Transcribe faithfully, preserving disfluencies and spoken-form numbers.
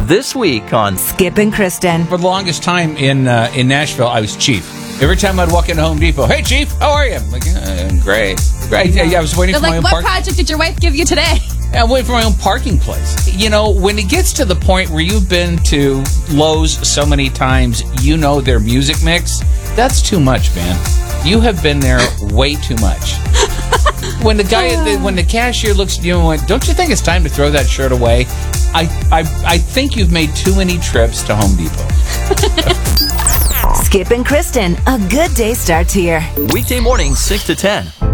This week on Skip and Kristen. For the longest time in uh, in Nashville, I was Chief. Every time I'd walk into Home Depot, hey, Chief, how are you? I'm like, uh, great. Great. Yeah, I was waiting They're for like, my own what park- project did your wife give you today? I'm waiting for my own parking place. You know, when it gets to the point where you've been to Lowe's so many times, you know their music mix, that's too much, man. You have been there way too much. When the guy, when the cashier looks at you and went, don't you think it's time to throw that shirt away? I, I, I think you've made too many trips to Home Depot. Skip and Kristen, a good day starts here. weekday morning, six to ten.